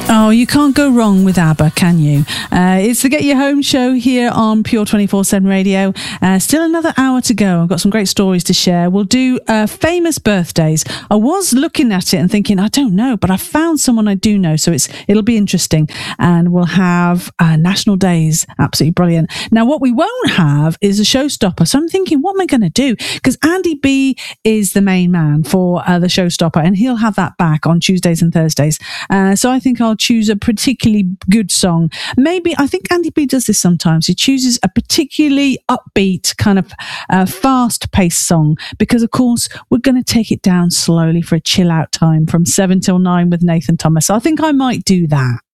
Oh, you can't go wrong with ABBA, can you? It's the Get You Home show here on Pure 24/7 Radio. Still another hour to go. I've got some great stories to share. We'll do famous birthdays. I was looking at it and thinking, I don't know, but I found someone I do know, so it'll be interesting. And we'll have national days. Absolutely brilliant. Now, what we won't have is a showstopper. So I'm thinking, what am I going to do? Because Andy B is the main man for the showstopper, and he'll have that back on Tuesdays and Thursdays. So I think I'll choose a particularly good song. Maybe, I think Andy B does this sometimes. He chooses a particularly upbeat, kind of fast-paced song, because of course we're going to take it down slowly for a chill out time from 7 till 9 with Nathan Thomas. So I think I might do that.